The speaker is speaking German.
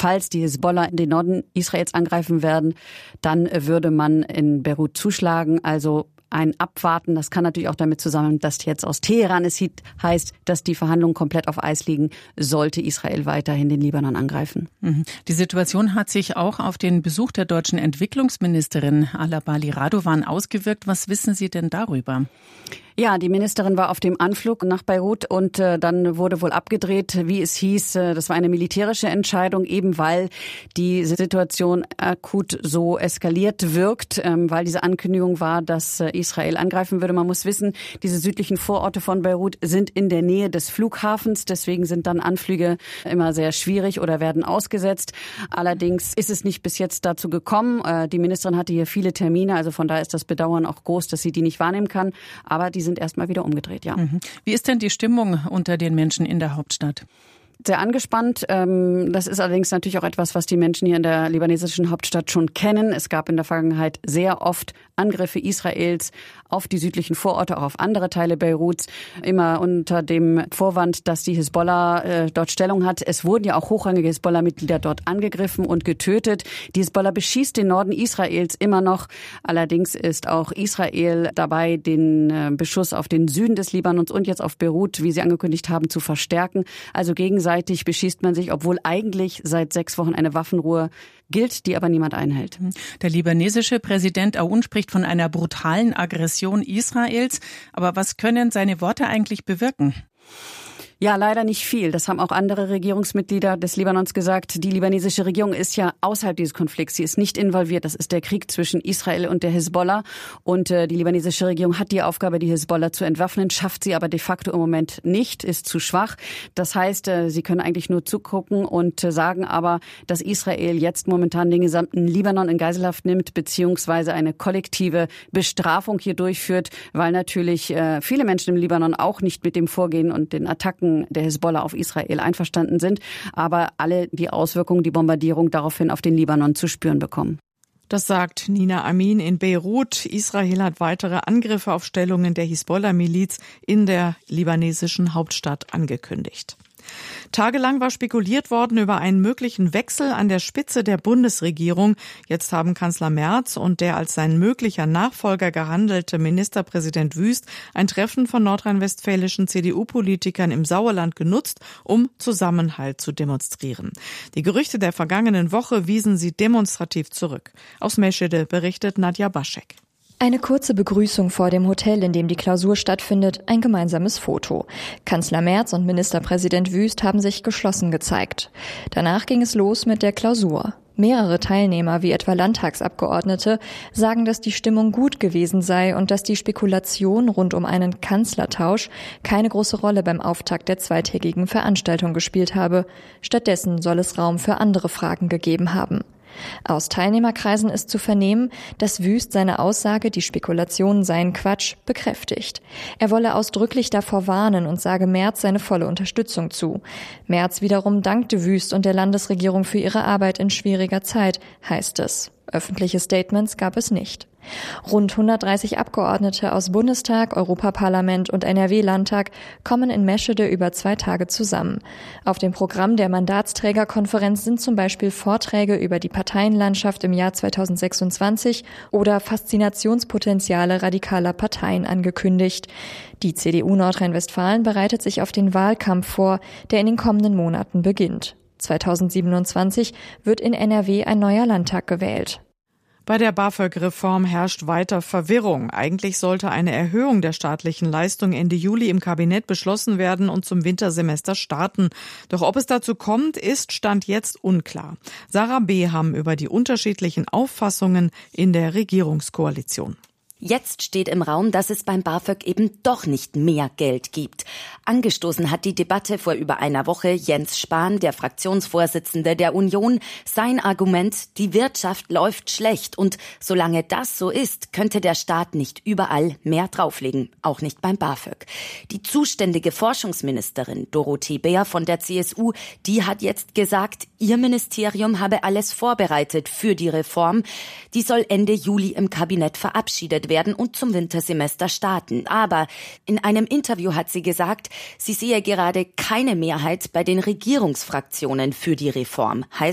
falls die Hisbollah in den Norden Israels angreifen werden, dann würde man in Beirut zuschlagen. Also ein Abwarten, das kann natürlich auch damit zusammenhängen, dass jetzt aus Teheran es heißt, dass die Verhandlungen komplett auf Eis liegen, sollte Israel weiterhin den Libanon angreifen. Die Situation hat sich auch auf den Besuch der deutschen Entwicklungsministerin Ala Bali Radovan ausgewirkt. Was wissen Sie denn darüber? Ja, die Ministerin war auf dem Anflug nach Beirut und dann wurde wohl abgedreht, wie es hieß. Das war eine militärische Entscheidung, eben weil die Situation akut so eskaliert wirkt, weil diese Ankündigung war, dass Israel angreifen würde. Man muss wissen, diese südlichen Vororte von Beirut sind in der Nähe des Flughafens. Deswegen sind dann Anflüge immer sehr schwierig oder werden ausgesetzt. Allerdings ist es nicht bis jetzt dazu gekommen. Die Ministerin hatte hier viele Termine, also von daher ist das Bedauern auch groß, dass sie die nicht wahrnehmen kann. Aber die sind erstmal wieder umgedreht, ja. Wie ist denn die Stimmung unter den Menschen in der Hauptstadt? Sehr angespannt. Das ist allerdings natürlich auch etwas, was die Menschen hier in der libanesischen Hauptstadt schon kennen. Es gab in der Vergangenheit sehr oft Angriffe Israels auf die südlichen Vororte, auch auf andere Teile Beiruts, immer unter dem Vorwand, dass die Hisbollah dort Stellung hat. Es wurden ja auch hochrangige Hisbollah-Mitglieder dort angegriffen und getötet. Die Hisbollah beschießt den Norden Israels immer noch. Allerdings ist auch Israel dabei, den Beschuss auf den Süden des Libanons und jetzt auf Beirut, wie sie angekündigt haben, zu verstärken. Also gegenseitig beschießt man sich, obwohl eigentlich seit 6 Wochen eine Waffenruhe gilt, die aber niemand einhält. Der libanesische Präsident Aoun spricht von einer brutalen Aggression Israels. Aber was können seine Worte eigentlich bewirken? Ja, leider nicht viel. Das haben auch andere Regierungsmitglieder des Libanons gesagt. Die libanesische Regierung ist ja außerhalb dieses Konflikts. Sie ist nicht involviert. Das ist der Krieg zwischen Israel und der Hisbollah. Und die libanesische Regierung hat die Aufgabe, die Hisbollah zu entwaffnen, schafft sie aber de facto im Moment nicht, ist zu schwach. Das heißt, sie können eigentlich nur zugucken und sagen aber, dass Israel jetzt momentan den gesamten Libanon in Geiselhaft nimmt, beziehungsweise eine kollektive Bestrafung hier durchführt, weil natürlich viele Menschen im Libanon auch nicht mit dem Vorgehen und den Attacken der Hisbollah auf Israel einverstanden sind, aber alle die Auswirkungen, die Bombardierung daraufhin auf den Libanon zu spüren bekommen. Das sagt Nina Amin in Beirut. Israel hat weitere Angriffe auf Stellungen der Hisbollah-Miliz in der libanesischen Hauptstadt angekündigt. Tagelang war spekuliert worden über einen möglichen Wechsel an der Spitze der Bundesregierung. Jetzt haben Kanzler Merz und der als sein möglicher Nachfolger gehandelte Ministerpräsident Wüst ein Treffen von nordrhein-westfälischen CDU-Politikern im Sauerland genutzt, um Zusammenhalt zu demonstrieren. Die Gerüchte der vergangenen Woche wiesen sie demonstrativ zurück. Aus Meschede berichtet Nadja Baschek. Eine kurze Begrüßung vor dem Hotel, in dem die Klausur stattfindet, ein gemeinsames Foto. Kanzler Merz und Ministerpräsident Wüst haben sich geschlossen gezeigt. Danach ging es los mit der Klausur. Mehrere Teilnehmer, wie etwa Landtagsabgeordnete, sagen, dass die Stimmung gut gewesen sei und dass die Spekulation rund um einen Kanzlertausch keine große Rolle beim Auftakt der zweitägigen Veranstaltung gespielt habe. Stattdessen soll es Raum für andere Fragen gegeben haben. Aus Teilnehmerkreisen ist zu vernehmen, dass Wüst seine Aussage, die Spekulationen seien Quatsch, bekräftigt. Er wolle ausdrücklich davor warnen und sage Merz seine volle Unterstützung zu. Merz wiederum dankte Wüst und der Landesregierung für ihre Arbeit in schwieriger Zeit, heißt es. Öffentliche Statements gab es nicht. Rund 130 Abgeordnete aus Bundestag, Europaparlament und NRW-Landtag kommen in Meschede über 2 Tage zusammen. Auf dem Programm der Mandatsträgerkonferenz sind zum Beispiel Vorträge über die Parteienlandschaft im Jahr 2026 oder Faszinationspotenziale radikaler Parteien angekündigt. Die CDU Nordrhein-Westfalen bereitet sich auf den Wahlkampf vor, der in den kommenden Monaten beginnt. 2027 wird in NRW ein neuer Landtag gewählt. Bei der BAföG-Reform herrscht weiter Verwirrung. Eigentlich sollte eine Erhöhung der staatlichen Leistung Ende Juli im Kabinett beschlossen werden und zum Wintersemester starten. Doch ob es dazu kommt, ist Stand jetzt unklar. Sarah Beham über die unterschiedlichen Auffassungen in der Regierungskoalition. Jetzt steht im Raum, dass es beim BAföG eben doch nicht mehr Geld gibt. Angestoßen hat die Debatte vor über einer Woche Jens Spahn, der Fraktionsvorsitzende der Union. Sein Argument, die Wirtschaft läuft schlecht und solange das so ist, könnte der Staat nicht überall mehr drauflegen, auch nicht beim BAföG. Die zuständige Forschungsministerin Dorothee Bär von der CSU, die hat jetzt gesagt, ihr Ministerium habe alles vorbereitet für die Reform. Die soll Ende Juli im Kabinett verabschiedet werden und zum Wintersemester starten. Aber in einem Interview hat sie gesagt, sie sehe gerade keine Mehrheit bei den Regierungsfraktionen für die Reform. Heißt